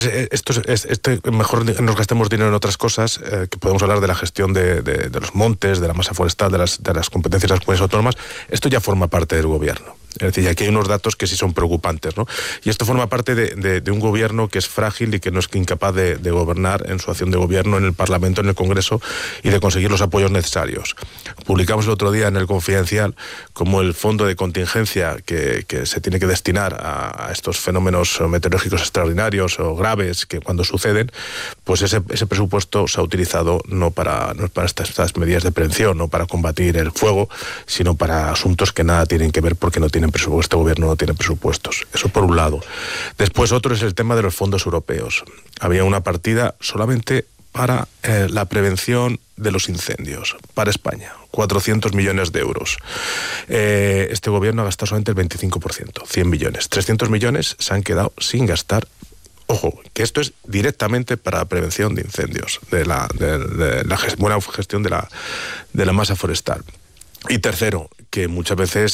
Mejor nos gastemos dinero en otras cosas, que podemos hablar de la gestión de los montes, de la masa forestal, de las competencias de las comunidades autónomas. Esto ya forma parte del gobierno. Es decir, aquí hay unos datos que sí son preocupantes, ¿no? Y esto forma parte de un gobierno que es frágil y que no es incapaz de gobernar en su acción de gobierno en el Parlamento, en el Congreso, y de conseguir los apoyos necesarios. Publicamos el otro día en el Confidencial como el fondo de contingencia que se tiene que destinar a estos fenómenos meteorológicos extraordinarios o graves que cuando suceden, pues ese presupuesto se ha utilizado no para estas medidas de prevención, no para combatir el fuego, sino para asuntos que nada tienen que ver porque no tienen presupuesto. Este gobierno no tiene presupuestos. Eso por un lado. Después otro es el tema de los fondos europeos. Había una partida solamente para la prevención de los incendios, para España, 400 millones de euros. Este gobierno ha gastado solamente el 25%, 100 millones. 300 millones se han quedado sin gastar. Ojo, que esto es directamente para la prevención de incendios, de la buena gestión de la masa forestal. Y tercero, que muchas veces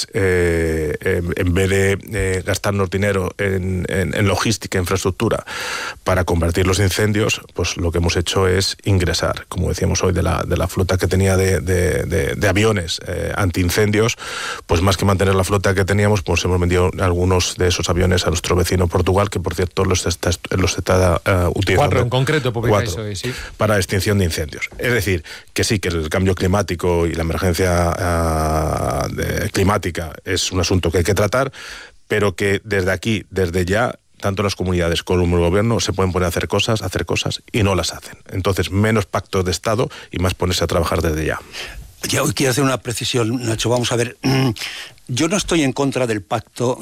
en vez de gastarnos dinero en logística, infraestructura para combatir los incendios, pues lo que hemos hecho es ingresar, como decíamos hoy, de la flota que tenía de aviones antiincendios, pues más que mantener la flota que teníamos, pues hemos vendido algunos de esos aviones a nuestro vecino Portugal, que por cierto los está utilizando. 4 en concreto, sí. Para extinción de incendios. Es decir, que sí, que el cambio climático y la emergencia climática es un asunto que hay que tratar, pero que desde ya, tanto las comunidades como el gobierno se pueden poner a hacer cosas y no las hacen. Entonces, menos pactos de Estado y más ponerse a trabajar desde ya. Ya hoy quiero hacer una precisión, Nacho. Vamos a ver. Yo no estoy en contra del pacto,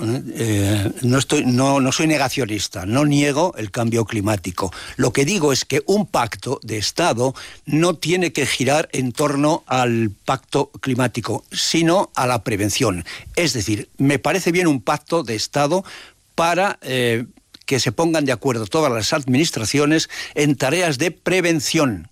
no soy negacionista, no niego el cambio climático. Lo que digo es que un pacto de Estado no tiene que girar en torno al pacto climático, sino a la prevención. Es decir, me parece bien un pacto de Estado para que se pongan de acuerdo todas las administraciones en tareas de prevención,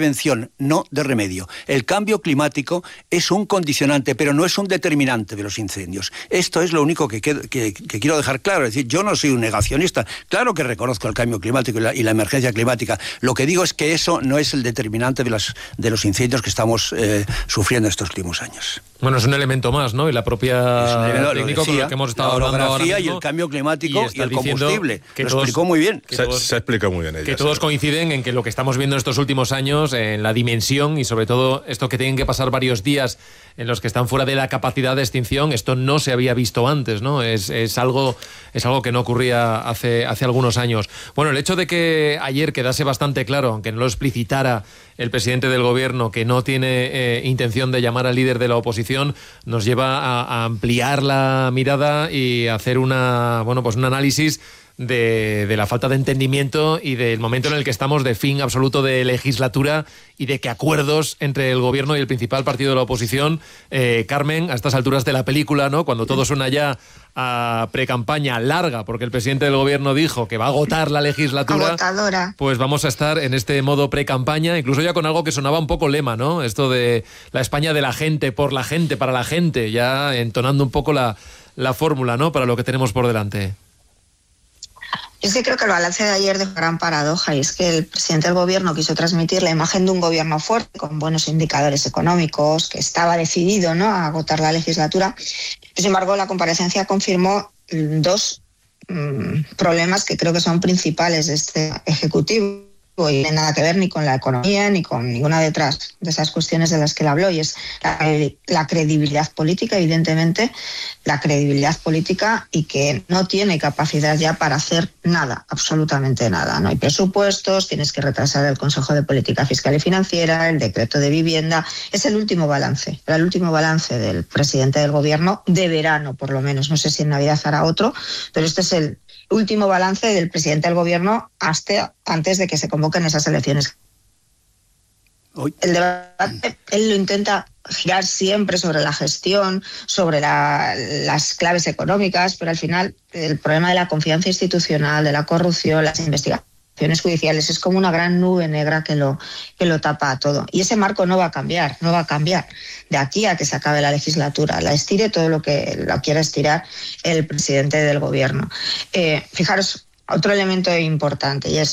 no de remedio. El cambio climático es un condicionante, pero no es un determinante de los incendios. Esto es lo único que quiero dejar claro. Es decir, yo no soy un negacionista. Claro que reconozco el cambio climático y la emergencia climática. Lo que digo es que eso no es el determinante de los incendios que estamos sufriendo estos últimos años. Bueno, es un elemento más, ¿no? Y la propia técnico con lo que hemos estado hablando ahora mismo, y el cambio climático y el combustible. Que lo explicó muy bien. Se ha explicado muy bien ella. Que todos coinciden en que lo que estamos viendo en estos últimos años, en la dimensión y sobre todo esto que tienen que pasar varios días en los que están fuera de la capacidad de extinción, esto no se había visto antes, ¿no? Es algo que no ocurría hace algunos años. Bueno, el hecho de que ayer quedase bastante claro, aunque no lo explicitara el presidente del gobierno, que no tiene intención de llamar al líder de la oposición, nos lleva a ampliar la mirada y hacer un análisis de la falta de entendimiento y del momento en el que estamos de fin absoluto de legislatura y de que acuerdos entre el gobierno y el principal partido de la oposición, Carmen, a estas alturas de la película, ¿no? Cuando todo suena ya a precampaña larga, porque el presidente del gobierno dijo que va a agotar la legislatura, agotadora, pues vamos a estar en este modo precampaña, incluso ya con algo que sonaba un poco lema, ¿no? Esto de la España de la gente, por la gente, para la gente, ya entonando un poco la fórmula, ¿no? Para lo que tenemos por delante. Yo sí creo que el balance de ayer dejó gran paradoja, y es que el presidente del gobierno quiso transmitir la imagen de un gobierno fuerte, con buenos indicadores económicos, que estaba decidido, ¿no?, a agotar la legislatura. Sin embargo, la comparecencia confirmó dos problemas que creo que son principales de este Ejecutivo, y no tiene nada que ver ni con la economía ni con ninguna de esas cuestiones de las que él habló, y es la credibilidad política, evidentemente, la credibilidad política, y que no tiene capacidad ya para hacer nada, absolutamente nada. No hay presupuestos, tienes que retrasar el Consejo de Política Fiscal y Financiera, el decreto de vivienda. Es el último balance, era el último balance del presidente del gobierno de verano, por lo menos. No sé si en Navidad hará otro, pero este es el último balance del presidente del gobierno hasta antes de que se convoquen esas elecciones. El debate, él lo intenta girar siempre sobre la gestión, sobre las claves económicas, pero al final el problema de la confianza institucional, de la corrupción, las investigaciones judiciales, es como una gran nube negra que lo tapa todo. Y ese marco no va a cambiar de aquí a que se acabe la legislatura, la estire todo lo que lo quiera estirar el presidente del gobierno. Fijaros, otro elemento importante, y es